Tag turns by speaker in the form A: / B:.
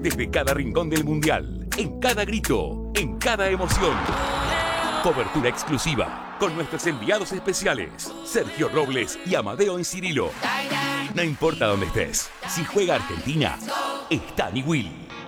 A: desde cada rincón del Mundial, en cada grito, en cada emoción. Cobertura exclusiva con nuestros enviados especiales, Sergio Robles y Amadeo Encirilo. No importa dónde estés, si juega Argentina, está Niwil.